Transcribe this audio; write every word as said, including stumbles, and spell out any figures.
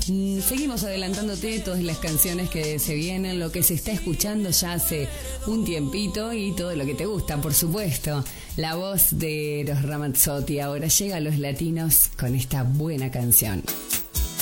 mm, seguimos adelantándote todas las canciones que se vienen, lo que se está escuchando ya hace un tiempito y todo lo que te gusta, por supuesto. La voz de Eros Ramazzotti ahora llega a los latinos con esta buena canción.